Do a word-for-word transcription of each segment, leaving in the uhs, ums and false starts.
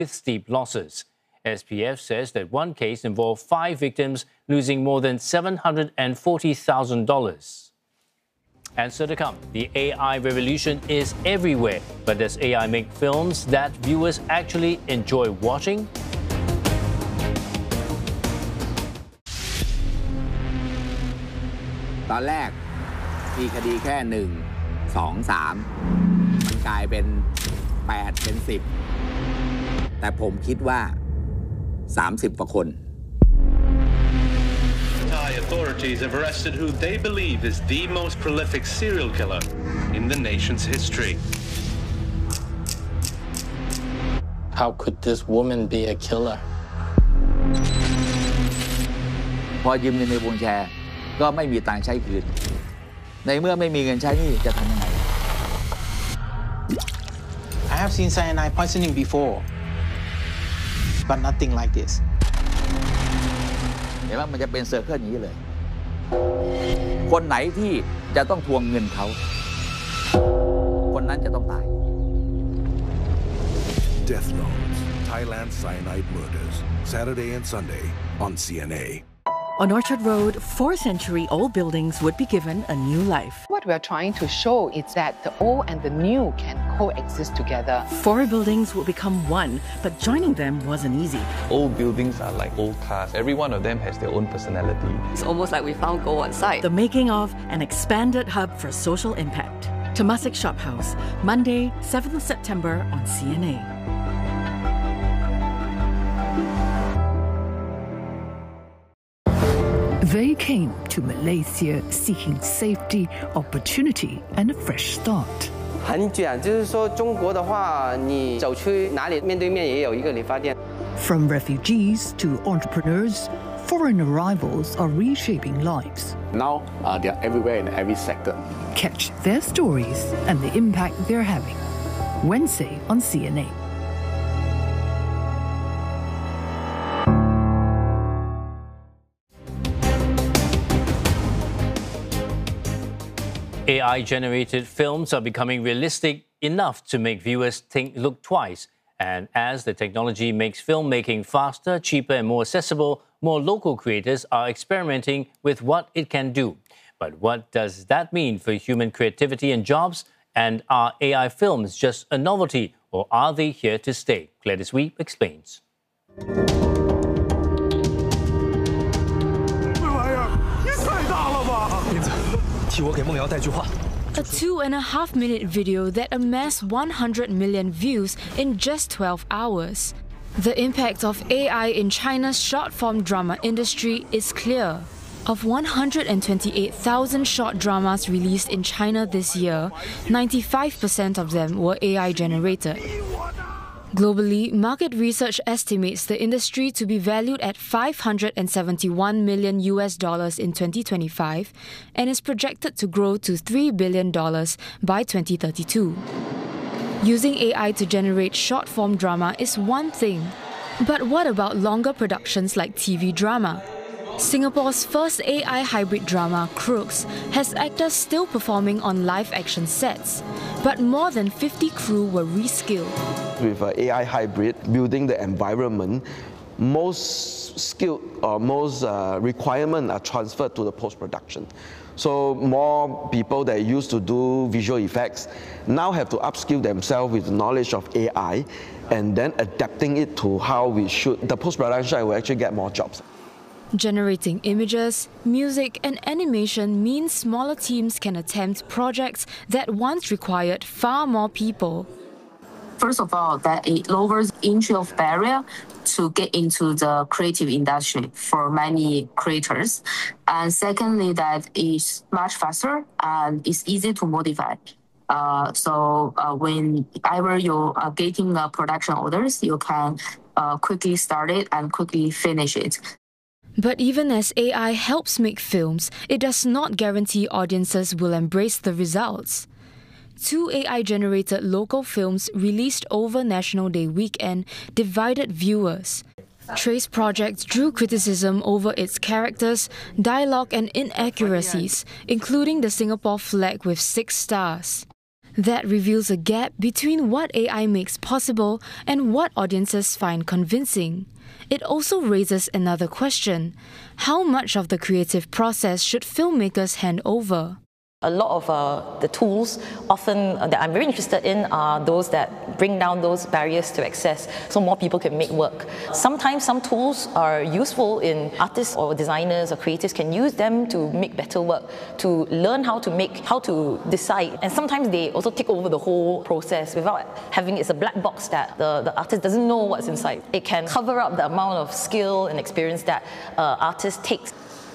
with steep losses. S P F says that one case involved five victims losing more than seven hundred forty thousand dollars. And so to come, the A I revolution is everywhere. But does A I make films that viewers actually enjoy watching? ตอนแรกมีคดีแค่หนึ่งสองสามมันกลายเป็นแปดเป็นสิบแต่ผมคิดว่าสามสิบกว่าคน Thai authorities have arrested who they believe is the most prolific serial killer in the nation's history. How could this woman be a killer? พอยืมเงินในวงแชร์ก็ไม่มีตังค์ใช้คืนในเมื่อไม่มีเงินใช้นี่จะทำยังไง I have seen cyanide poisoning before, but nothing like this. เห็นว่ามันจะเป็นเซอร์เคิลอย่างนี้เลยคนไหนที่จะต้องทวงเงินเขาคนนั้นจะต้องตาย Death Notes, Thailand Cyanide Murders, Saturday and Sunday on C N A. On Orchard Road, four century-old buildings would be given a new life. What we are trying to show is that the old and the new can coexist together. Four buildings would become one, but joining them wasn't easy. Old buildings are like old cars. Every one of them has their own personality. It's almost like we found gold on site. The making of an expanded hub for social impact. Temasek Shop House, Monday, seventh of September on C N A. They came to Malaysia seeking safety, opportunity, and a fresh start. 很卷，就是说中国的话，你走去哪里面对面也有一个理发店。 From refugees to entrepreneurs, foreign arrivals are reshaping lives. Now uh, they are everywhere in every sector. Catch their stories and the impact they're having. Wednesday on C N A. A I-generated films are becoming realistic enough to make viewers think look twice. And as the technology makes filmmaking faster, cheaper and more accessible, more local creators are experimenting with what it can do. But what does that mean for human creativity and jobs? And are A I films just a novelty, or are they here to stay? Gladys Wee explains. A two and a half minute video that amassed one hundred million views in just twelve hours. The impact of A I in China's short-form drama industry is clear. Of one hundred twenty-eight thousand short dramas released in China this year, ninety-five percent of them were A I generated. Globally, market research estimates the industry to be valued at five hundred seventy-one million U S dollars in twenty twenty-five and is projected to grow to three billion dollars by twenty thirty-two. Using A I to generate short-form drama is one thing. But what about longer productions like T V drama? Singapore's first A I hybrid drama, Crooks, has actors still performing on live-action sets, but more than fifty crew were reskilled. With an A I hybrid, building the environment, most skill or most uh, requirement are transferred to the post-production. So more people that used to do visual effects now have to upskill themselves with knowledge of A I and then adapting it to how we should. The post-production will actually get more jobs. Generating images, music and animation means smaller teams can attempt projects that once required far more people. First of all, that it lowers entry of barrier to get into the creative industry for many creators. And secondly, that is much faster and it's easy to modify. Uh, so uh, whenever you are getting uh, production orders, you can uh, quickly start it and quickly finish it. But even as A I helps make films, it does not guarantee audiences will embrace the results. Two A I-generated local films released over National Day weekend divided viewers. Trace Project drew criticism over its characters, dialogue and inaccuracies, including the Singapore flag with six stars. That reveals a gap between what A I makes possible and what audiences find convincing. It also raises another question: how much of the creative process should filmmakers hand over? A lot of uh, the tools often uh, that I'm very interested in are those that bring down those barriers to access so more people can make work. Sometimes some tools are useful in artists or designers or creatives can use them to make better work, to learn how to make, how to decide. And sometimes they also take over the whole process without having it's a black box that the, the artist doesn't know what's inside. It can cover up the amount of skill and experience that uh, artist takes.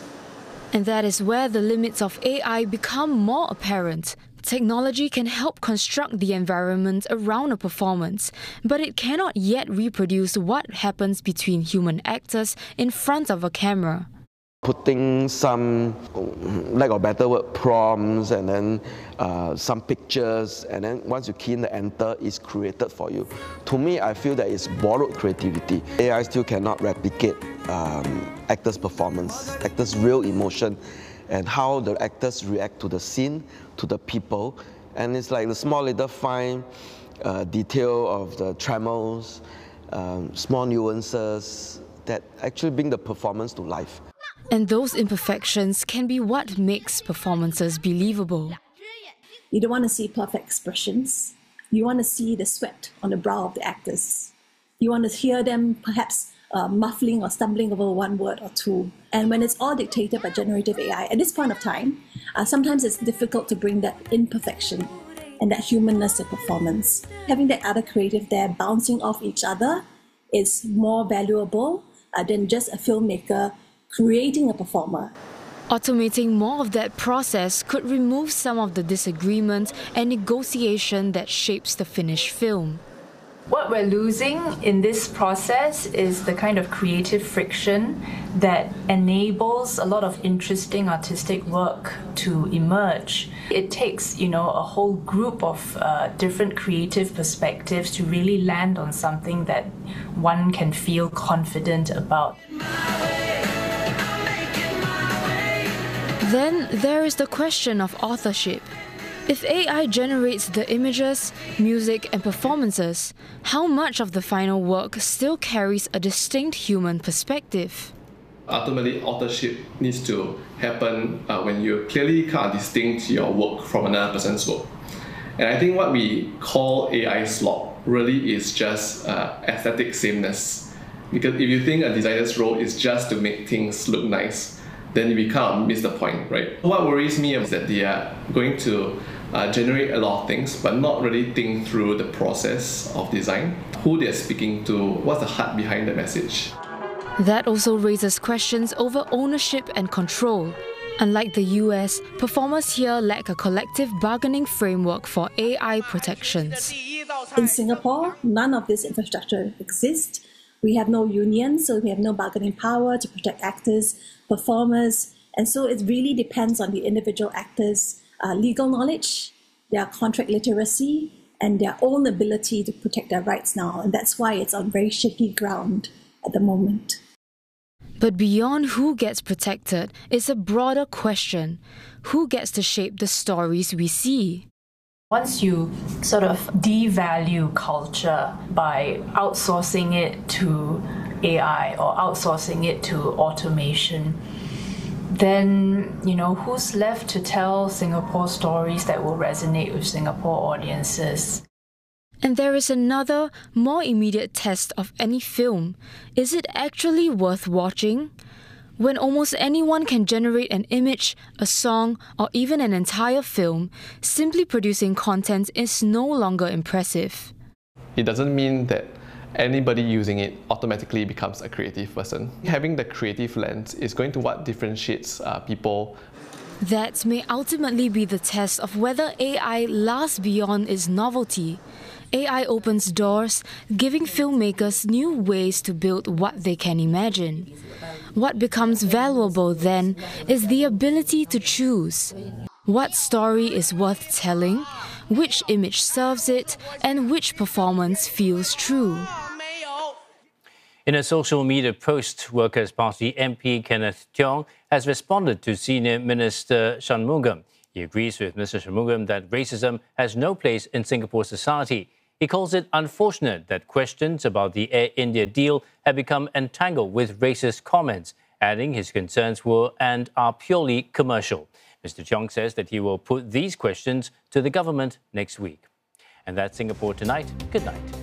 And that is where the limits of A I become more apparent. Technology can help construct the environment around a performance, but it cannot yet reproduce what happens between human actors in front of a camera. Putting some, lack of better word, prompts and then uh, some pictures, and then once you key in the enter, it's created for you. To me, I feel that it's borrowed creativity. A I still cannot replicate um, actors' performance, actors' real emotion, and how the actors react to the scene, to the people. And it's like the small little fine uh, detail of the tremors, um, small nuances that actually bring the performance to life. And those imperfections can be what makes performances believable. You don't want to see perfect expressions. You want to see the sweat on the brow of the actors. You want to hear them perhaps uh, muffling or stumbling over one word or two. And when it's all dictated by generative A I, at this point of time, uh, sometimes it's difficult to bring that imperfection and that humanness to performance. Having that other creative there bouncing off each other is more valuable uh, than just a filmmaker creating a performer. Automating more of that process could remove some of the disagreement and negotiation that shapes the finished film. What we're losing in this process is the kind of creative friction that enables a lot of interesting artistic work to emerge. It takes, you know, a whole group of uh, different creative perspectives to really land on something that one can feel confident about. Then there is the question of authorship. If A I generates the images, music and performances, how much of the final work still carries a distinct human perspective? Ultimately, authorship needs to happen uh, when you clearly can't distinct your work from another person's work. And I think what we call A I slop really is just uh, aesthetic sameness. Because if you think a designer's role is just to make things look nice, then we can't miss the point, right? What worries me is that they are going to uh, generate a lot of things, but not really think through the process of design, who they're speaking to, what's the heart behind the message. That also raises questions over ownership and control. Unlike the U S, performers here lack a collective bargaining framework for A I protections. In Singapore, none of this infrastructure exists. We have no unions, so we have no bargaining power to protect actors, performers, and so it really depends on the individual actors' uh, legal knowledge, their contract literacy, and their own ability to protect their rights now, and that's why it's on very shaky ground at the moment. But beyond who gets protected is a broader question: who gets to shape the stories we see? Once you sort of devalue culture by outsourcing it to A I or outsourcing it to automation, then, you know, who's left to tell Singapore stories that will resonate with Singapore audiences? And there is another, more immediate test of any film. Is it actually worth watching? When almost anyone can generate an image, a song, or even an entire film, simply producing content is no longer impressive. It doesn't mean that anybody using it automatically becomes a creative person. Having the creative lens is going to what differentiates uh, people. That may ultimately be the test of whether A I lasts beyond its novelty. A I opens doors, giving filmmakers new ways to build what they can imagine. What becomes valuable then is the ability to choose. What story is worth telling, which image serves it, and which performance feels true. In a social media post, Workers' Party M P Kenneth Tiong has responded to Senior Minister Shanmugam. He agrees with Mister Shanmugam that racism has no place in Singapore society. He calls it unfortunate that questions about the Air India deal have become entangled with racist comments, adding his concerns were and are purely commercial. Mister Cheong says that he will put these questions to the government next week. And that's Singapore Tonight. Good night.